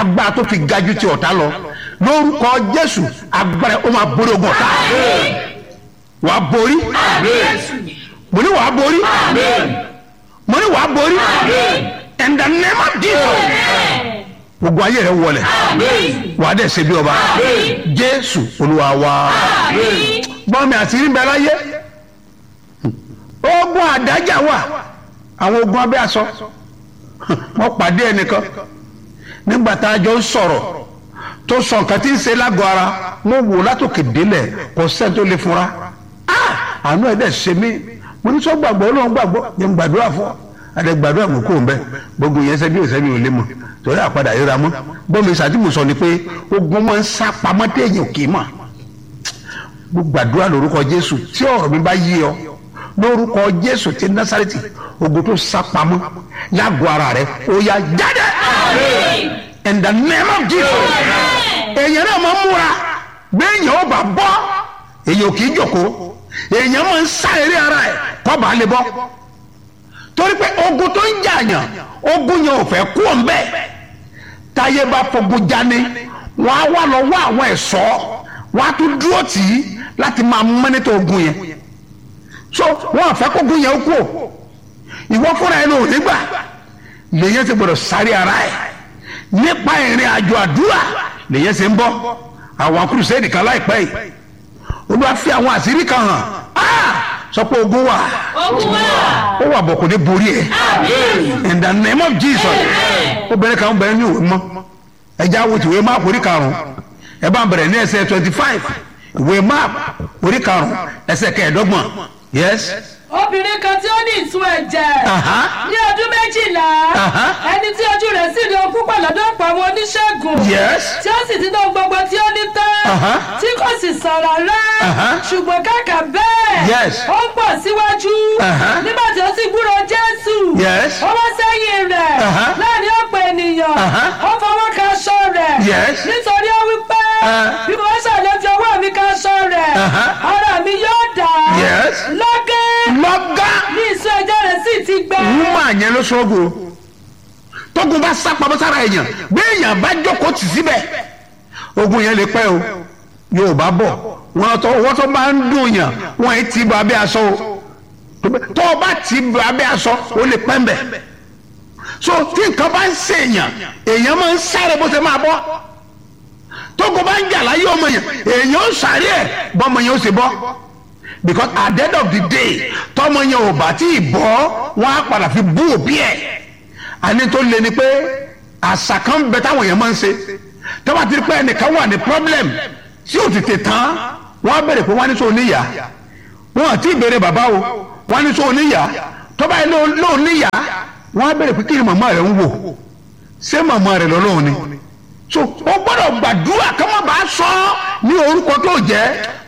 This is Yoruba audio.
agbára tó fi ga ju ti ọ̀tá lọ lórúkọ Jésù agbára ó máa borí ogun ọ̀tá wàá borí mo ní wàá borí mo ní wàá borí in the name of Jesus gbogbo ayé rẹ wọlẹ̀ wàá dẹ̀ ṣe bí ọba Jésù Olúwa wa bọ́ọ̀mì àti rí ń bẹ láyé ogun àdájà wà àwọn ogun abẹ́ aṣọ mo pàdé ẹnìkan nígbà tá a jọ ń sọ̀rọ̀ tó sọ nǹkan tí ń ṣe lágọ̀ọ́ ara mo wò látòkè délẹ̀ kò sẹ́ni tó lè fúnra àánú ẹ̀ dẹ̀ ṣe mí mo ní sọ gbàgbọ́ Ọlọ́run gbàgbọ́ yẹn gbàdúrà fún adé gbàdúrà mú kó ń bẹ gbogbo yẹn ṣẹ́bí ò ṣẹ́bí ò lè mọ̀ torí àpadà ríra mọ́ bọ́ọ̀mì sàtìmù sọ ni pé ogun máa ń sá pamọ́ téèyàn kì í mọ̀ gbàdúrà lórúkọ Jésù tí ọ̀rọ̀ mi bá yí ọ lórúkọ Jésù ti Násárẹ́tì ogun tó sá pamọ́ lágọ̀ọ́ ara rẹ ó yá jáde in the name of Jesus. èèyàn náà máa ń múra gbẹ̀yìn ó bá bọ́ èèyàn kì í jókòó èèyàn máa ń sá eré ara ẹ̀ kọ́ bá lè bọ́ torí pé ogun tó ń jàyàn ogun yẹn ò fẹ́ kú òun bẹ́ẹ̀ táyé bá fogun jani wọ́n á wá lọ wá àwọn ẹ̀ṣọ́ wọ́n á tún dúró tì í láti máa mọ́nítọ̀ ogun yẹn so wọ́n àfẹ́ kógun yẹn kú o ìwọ fúnra ẹni ò nígbà lèyẹn ti gbọ́dọ̀ sáré ara ẹ̀ nípa ìrìn àjò àdúrà lèyẹn ti ń bọ́ àwọn kùrùsẹ́ẹ̀dì kan láìpẹ́ yìí Olúwa fi àwọn àṣírí kan hàn sọ pé ogun wà ó wà bọ̀ kò ní borí ẹ̀ in the name of Jesus. obìnrin kan bẹ̀rẹ̀ ní òwe mọ́ ẹja wo ti ìwé máàpù orí karùn-ún ẹ bá ń bẹ̀rẹ̀ ní ẹsẹ̀ 25 ìwé máàpù orí karùn-ún ẹsẹ̀ 25 yes. obìnrin kan tí ó ní ìsun ẹ̀jẹ̀ ní ọdún 12 ẹni tí ojú rẹ̀ sì ní okú pọ̀ lọ́dọ̀ ọ̀pọ̀ àwọn oníṣègùn tí ó sì ti ná gbogbo tí ó ní tán tí kò sì sàn rárá ṣùgbọ́n kàkà bẹ́ẹ̀ ó ń pọ̀ síwájú nígbà tí ó sì gbúròó Jésù ó wá sẹ́yìn rẹ̀ láàrin ọ̀pọ̀ ènìyàn ó fọwọ́ kan aṣọ rẹ̀ nítorí ó wí pé bí mo bá ṣàlẹ́ fi ọwọ́ mi kan aṣọ rẹ̀ ara mi yóò dá lọ́gán ní ìsun ẹ̀jẹ̀ rẹ̀ sì ti gbẹ. wúmọ̀ àyẹn ló sọ́gun tógun bá sá pamọ́ sára èèyàn bí èèyàn bá jókòó tì síbẹ̀ ogun yẹn lè pẹ́ o yóò bá bọ̀ wọ́n tó bá ń dùn yàn wọ́n ẹ̀ ti bọ̀ abẹ́ aṣọ o tó o bá ti bọ̀ abẹ́ aṣọ o lè pẹ́ mbẹ̀ so tí nǹkan bá ń ṣe èèyàn máa ń sáré bó ṣe máa bọ́ tógun bá ń jà láyé ọmọ yẹn èèyàn ó sáré ẹ̀ bọ́mọ yẹn ó ṣe bọ́ because at the end of the day tọmọ yẹn ò bá tí ì bọ́ wọn á padà fi bú òbí ẹ̀ àní tó lé ni pé àṣà kan bẹ táwọn yẹn máa ń ṣe tọ́ba ti rí pé ẹnìkan wà ní problem tí ò tètè tán wọ́n á bẹ̀rẹ̀ pé wọ́n á ní sọ oníyà wọ́n àti ìbéèrè bàbá o wọ́n á ní sọ oníyà tọ́ba yẹn lóun níyà wọ́n á bẹ̀rẹ̀ pé kí ni màmá rẹ̀ ń wò ṣé màmá rẹ̀ lọ́lọ́run ni so ó gbọ́dọ̀ gbàdúrà kí wọ́n bá sọ ní orúkọ tó jẹ́